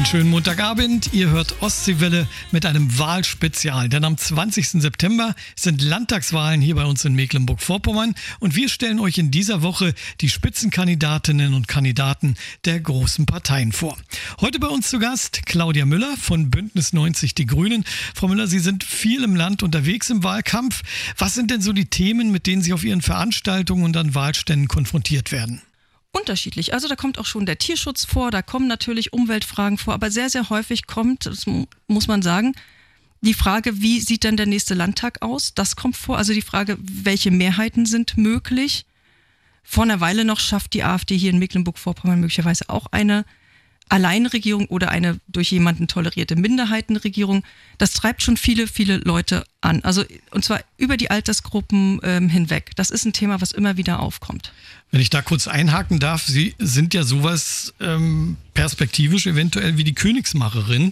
Einen schönen Montagabend. Ihr hört Ostseewelle mit einem Wahlspezial. Denn am 20. September sind Landtagswahlen hier bei uns in Mecklenburg-Vorpommern. Und wir stellen euch in dieser Woche die Spitzenkandidatinnen und Kandidaten der großen Parteien vor. Heute bei uns zu Gast Claudia Müller von Bündnis 90 Die Grünen. Frau Müller, Sie sind viel im Land unterwegs im Wahlkampf. Was sind denn so die Themen, mit denen Sie auf Ihren Veranstaltungen und an Wahlständen konfrontiert werden? Unterschiedlich. Also da kommt auch schon der Tierschutz vor, da kommen natürlich Umweltfragen vor, aber sehr, sehr häufig kommt, das muss man sagen, die Frage, wie sieht denn der nächste Landtag aus? Das kommt vor. Also die Frage, welche Mehrheiten sind möglich? Vor einer Weile noch schafft die AfD hier in Mecklenburg-Vorpommern möglicherweise auch eine Alleinregierung oder eine durch jemanden tolerierte Minderheitenregierung. Das treibt schon viele, viele Leute an. Also, und zwar über die Altersgruppen hinweg. Das ist ein Thema, was immer wieder aufkommt. Wenn ich da kurz einhaken darf, Sie sind ja sowas perspektivisch eventuell wie die Königsmacherin,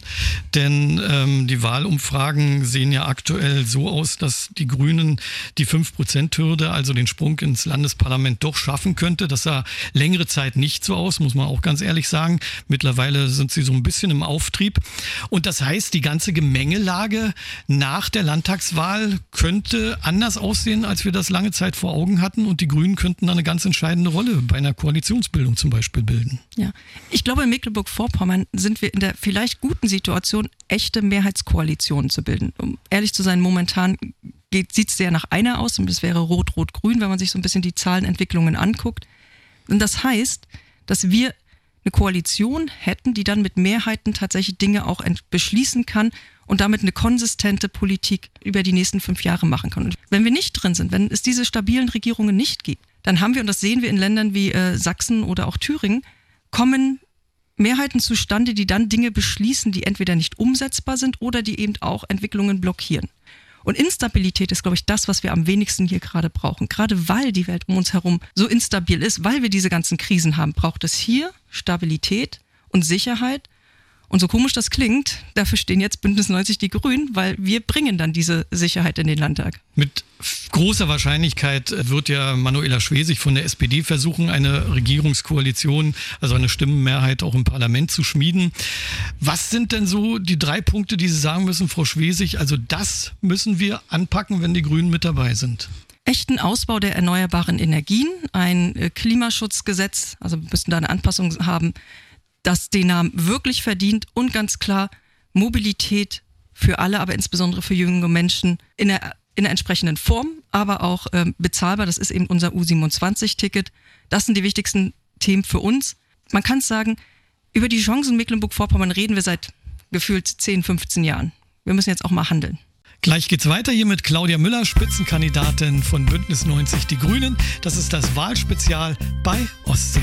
denn die Wahlumfragen sehen ja aktuell so aus, dass die Grünen die 5%-Hürde, also den Sprung ins Landesparlament, doch schaffen könnte. Das sah längere Zeit nicht so aus, muss man auch ganz ehrlich sagen. Mittlerweile sind sie so ein bisschen im Auftrieb. Und das heißt, die ganze Gemengelage nach der Landtagswahl könnte anders aussehen, als wir das lange Zeit vor Augen hatten. Und die Grünen könnten da eine ganz entscheidende Rolle bei einer Koalitionsbildung zum Beispiel bilden. Ja, ich glaube, in Mecklenburg-Vorpommern sind wir in der vielleicht guten Situation, echte Mehrheitskoalitionen zu bilden. Um ehrlich zu sein, momentan sieht es sehr nach einer aus und das wäre Rot-Rot-Grün, wenn man sich so ein bisschen die Zahlenentwicklungen anguckt. Und das heißt, dass wir eine Koalition hätten, die dann mit Mehrheiten tatsächlich Dinge auch beschließen kann und damit eine konsistente Politik über die nächsten 5 Jahre machen kann. Und wenn wir nicht drin sind, wenn es diese stabilen Regierungen nicht gibt, dann haben wir, und das sehen wir in Ländern wie Sachsen oder auch Thüringen, kommen Mehrheiten zustande, die dann Dinge beschließen, die entweder nicht umsetzbar sind oder die eben auch Entwicklungen blockieren. Und Instabilität ist, glaube ich, das, was wir am wenigsten hier gerade brauchen. Gerade weil die Welt um uns herum so instabil ist, weil wir diese ganzen Krisen haben, braucht es hier Stabilität und Sicherheit. Und so komisch das klingt, dafür stehen jetzt Bündnis 90 Die Grünen, weil wir bringen dann diese Sicherheit in den Landtag. Mit großer Wahrscheinlichkeit wird ja Manuela Schwesig von der SPD versuchen, eine Regierungskoalition, also eine Stimmenmehrheit auch im Parlament zu schmieden. Was sind denn so die 3 Punkte, die Sie sagen müssen, Frau Schwesig? Also das müssen wir anpacken, wenn die Grünen mit dabei sind. Echten Ausbau der erneuerbaren Energien, ein Klimaschutzgesetz, also wir müssten da eine Anpassung haben, das den Namen wirklich verdient und ganz klar Mobilität für alle, aber insbesondere für junge Menschen in der entsprechenden Form, aber auch bezahlbar. Das ist eben unser U27-Ticket. Das sind die wichtigsten Themen für uns. Man kann es sagen, über die Chancen Mecklenburg-Vorpommern reden wir seit gefühlt 10, 15 Jahren. Wir müssen jetzt auch mal handeln. Gleich geht's weiter hier mit Claudia Müller, Spitzenkandidatin von Bündnis 90 Die Grünen. Das ist das Wahlspezial bei Ostsee.